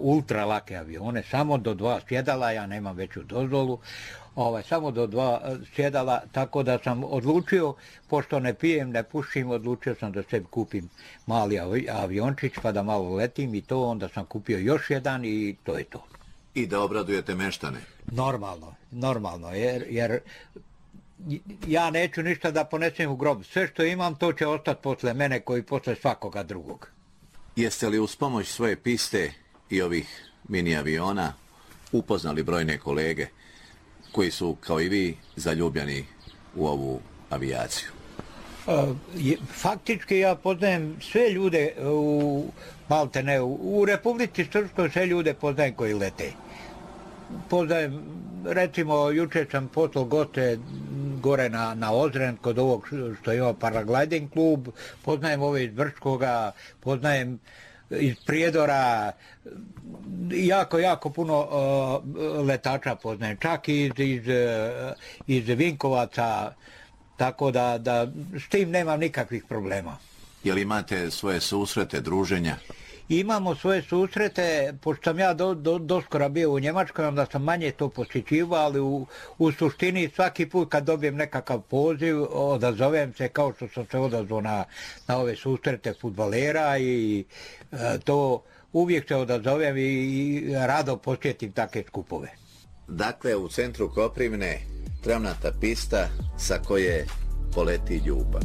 ultra lake avione, samo do 2 sjedala, ja nemam veću dozvolu, samo do 2 sjedala, tako da sam odlučio, pošto ne pijem, ne pušim, odlučio sam da sebi kupim mali aviončić pa da malo letim i to, onda sam kupio još jedan i to je to. I da obradujete meštane? Normalno, jer ja neću ništa da ponesem u grob. Sve što imam, to će ostati posle mene, koji posle svakoga drugog. Jeste li uz pomoć svoje piste i ovih mini aviona upoznali brojne kolege koji su, kao i vi, zaljubljeni u ovu avijaciju? Faktički ja poznajem sve ljude maltene u Republici Srpskoj, sve ljude poznajem koji lete. Poznajem, recimo, juče sam poslao goste gore na Ozren, kod ovog što ima paragliding klub, poznajem ove iz Brčkoga, poznajem iz Prijedora, jako puno letača poznajem, čak i iz Vinkovaca, tako da s tim nemam nikakvih problema. Je li imate svoje susrete, druženja? Imamo svoje susrete, pošto sam ja doskora bio u Njemačkoj, onda sam manje to posjećivao, ali u suštini svaki put kad dobijem nekakav poziv, odazovem se kao što sam se odazvao na ove susrete fudbalera i to uvijek se odazovem i rado posjetim takve skupove. Dakle, u centru Koprivne travnata pista sa koje poleti ljubav.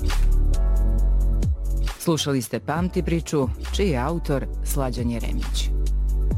Slušali ste Pamti priču, čiji je autor Slađan Jeremić.